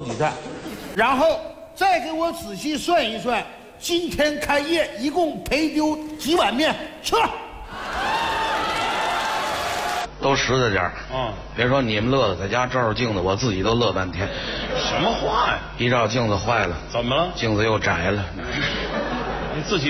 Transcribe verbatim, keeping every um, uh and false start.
几扇，然后再给我仔细算一算，今天开业一共赔丢几碗面，去。 都实在点儿。 嗯， 别说你们乐的，在家照照镜子，我自己都乐半天。 什么话呀？ 一照镜子坏了， 怎么了？ 镜子又窄了。 你自己。